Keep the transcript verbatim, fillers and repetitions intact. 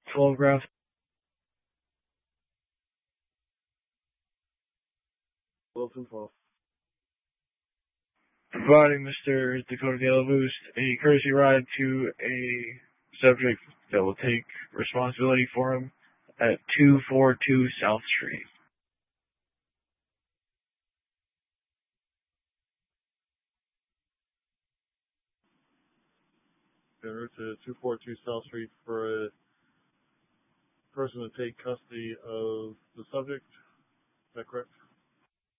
twelve ground. Wilson twelve. Providing Mister Dakota Delavoost a courtesy ride to a subject that will take responsibility for him at two forty-two South Street. En route to two forty-two South Street for a person to take custody of the subject. Is that correct?